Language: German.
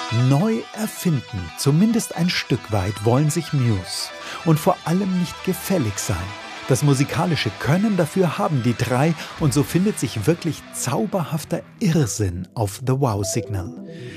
Neu erfinden, zumindest ein Stück weit, wollen sich Muse. Und vor allem nicht gefällig sein. Das musikalische Können dafür haben die drei und so findet sich wirklich zauberhafter Irrsinn auf The Wow Signal.